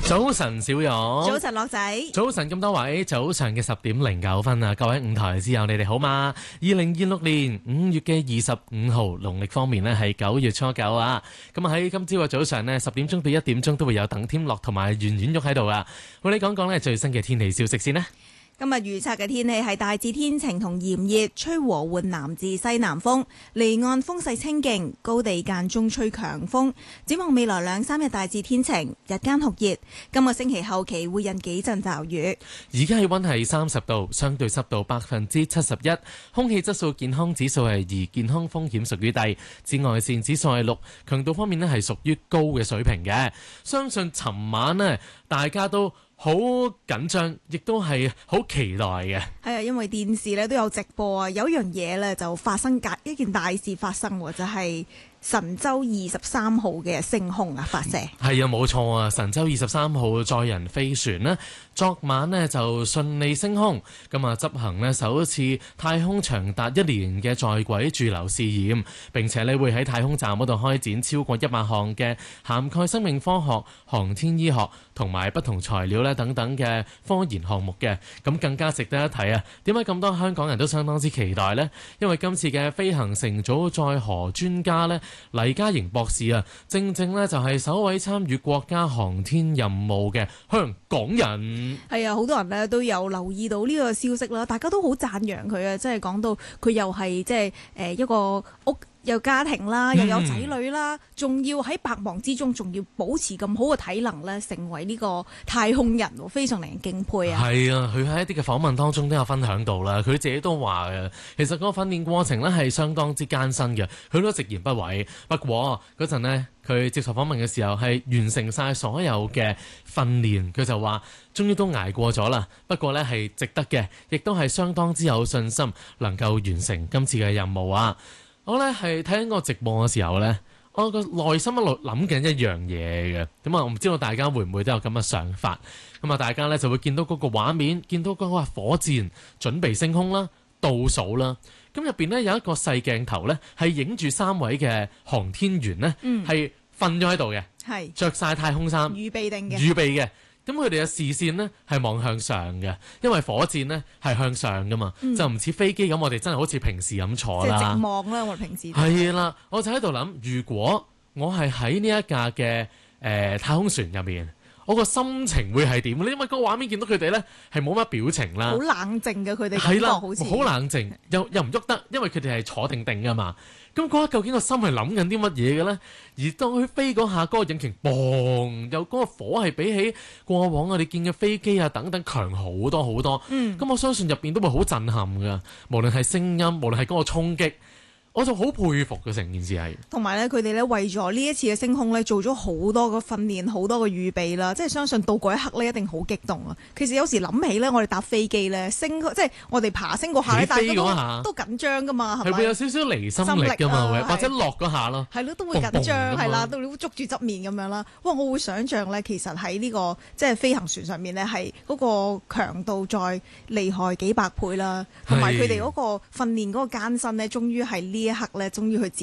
早晨，小玉。 早晨，樂仔。 早晨，咁多位，早上嘅10:09啊！各位五台之友，你哋好嘛？2026年5月嘅25號，農曆方面呢係9月初9啊！咁啊喺今朝嘅早上呢10點鐘到1點鐘都會有鄧添樂同埋圓圓玉喺度啊！我哋講講呢最新嘅天氣消息先呢。 今日預測嘅天氣係大致天晴同炎熱，吹和緩南至西南風，離岸風勢清勁，高地間中吹強風。展望未來2-3日大致天晴，日間酷熱。今個星期後期會引幾陣驟雨。 而家氣溫係30度，相對濕度71%，空氣質素健康指數係2，健康風險屬於低，紫外線指數係6，強度方面呢係屬於高嘅水平嘅。相信尋晚呢大家都好緊張，亦都係好期待嘅。 係啊，因為電視咧都有直播啊，有一樣嘢咧就發生一件大事發生喎，就係神舟23號嘅升空啊發射。 係啊，冇錯啊，神舟23號載人飛船呢昨晚呢就順利升空，咁啊執行呢首次太空長達1年嘅在軌駐留試驗，並且呢會喺太空站嗰度開展超過100項嘅涵蓋生命科學、航天醫學同埋不同材料呢等等嘅科研項目嘅。咁更加值得一提啊，點解咁多香港人都相當之期待呢？因為今次嘅飛行乘組載荷專家呢，黎嘉瑩博士啊，正正呢就係首位參與國家航天任務嘅香港人。 係啊，好多人呢都有留意到呢個消息啦，大家都好讚揚佢啊，即係講到佢又係即係一個屋有家庭啦，又有仔女啦，仲要喺百忙之中仲要保持咁好嘅體能咧，成為呢個太空人，非常令人敬佩啊！係啊，佢喺一啲嘅訪問當中都有分享到啦，佢自己都話嘅，其實嗰個訓練過程咧係相當之艱辛嘅，佢都直言不諱。不過嗰陣呢，佢接受訪問嘅時候係完成晒所有嘅訓練，佢就話終於都捱過咗啦。不過呢係值得嘅，亦都係相當之有信心能夠完成今次嘅任務啊！我呢係睇緊個直播嘅時候呢，我個內心一路諗緊一樣嘢嘅。咁啊，我唔知道大家會唔會都有咁嘅想法。咁啊，大家呢就會見到嗰個畫面，見到嗰個火箭準備升空啦、倒數啦。咁入邊呢有一個細鏡頭呢，係影住3位嘅航天員呢，係瞓咗喺度嘅，係着晒太空衫，預備嘅。咁佢哋嘅視線呢係望向上嘅，因為火箭呢係向上噶嘛，就唔似飛機咁，我哋真係好似平時咁坐啦。即係直望啦，我哋平時。係啦，我就喺度諗，如果我係喺呢一架嘅太空船入面，我個心情會係點呢？因為個畫面見到佢哋呢係冇乜表情啦，好冷靜嘅佢哋感覺好似好冷靜，又唔喐得，因為佢哋係坐定定噶嘛。咁嗰刻究竟個心係諗緊啲乜嘢嘅咧？而當佢飛嗰下，嗰個引擎嘣，又嗰個火係比起過往我哋見嘅飛機啊等等強好多好多。咁我相信入邊都會好震撼噶，無論係聲音，無論係嗰個衝擊。我就好佩服嘅成件事係，同埋咧佢哋咧為咗呢一次嘅升空咧做咗好多個訓練，好多個預備啦，即係相信到嗰一刻咧一定好激動啊！其實有時諗起咧，我哋搭飛機咧升，即係我哋爬升嗰下咧，大家都緊張噶嘛，係咪？會有少少離心力噶嘛，或者落嗰下咯，係咯，都會緊張，係啦，都捉住側面咁樣啦。哇！我會想像咧，其實喺呢個即係飛行船上面咧，係嗰個強度再厲害幾百倍啦，同埋佢哋嗰個訓練嗰個艱辛咧，終於係呢一刻咧，終於去